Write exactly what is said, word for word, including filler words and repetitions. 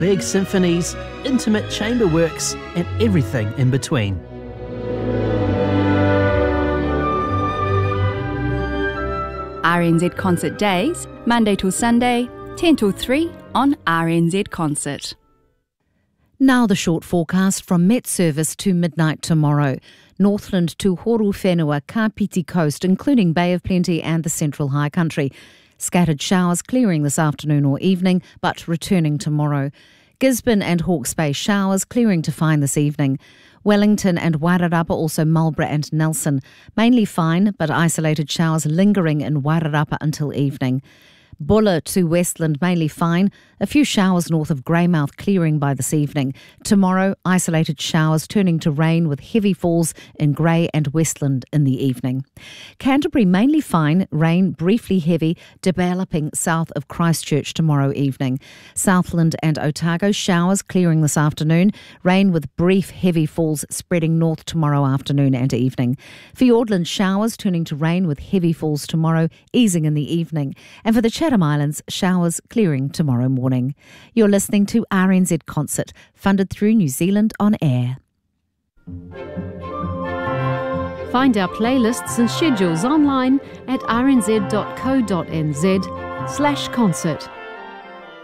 big symphonies, intimate chamber works, and everything in between. R N Z Concert Days, Monday to Sunday, ten to three on R N Z Concert. Now the short forecast from Met Service to midnight tomorrow. Northland to Horu-Whenua, Kapiti Coast, including Bay of Plenty and the Central High Country. Scattered showers clearing this afternoon or evening, but returning tomorrow. Gisborne and Hawke's Bay showers clearing to fine this evening. Wellington and Wairarapa, also Marlborough and Nelson. Mainly fine, but isolated showers lingering in Wairarapa until evening. Buller to Westland, mainly fine. A few showers north of Greymouth clearing by this evening. Tomorrow, isolated showers turning to rain with heavy falls in Grey and Westland in the evening. Canterbury, mainly fine. Rain briefly heavy, developing south of Christchurch tomorrow evening. Southland and Otago, showers clearing this afternoon. Rain with brief heavy falls spreading north tomorrow afternoon and evening. Fiordland, showers turning to rain with heavy falls tomorrow, easing in the evening. And for the Chatham Islands, showers clearing tomorrow morning. You're listening to R N Z Concert, funded through New Zealand On Air. Find our playlists and schedules online at r n z dot co dot n z slash concert.